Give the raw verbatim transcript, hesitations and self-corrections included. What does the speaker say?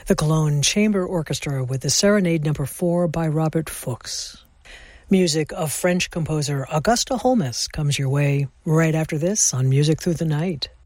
The Cologne Chamber Orchestra with the Serenade Number four by Robert Fuchs. Music of French composer Auguste Holmes comes your way right after this on Music Through the Night.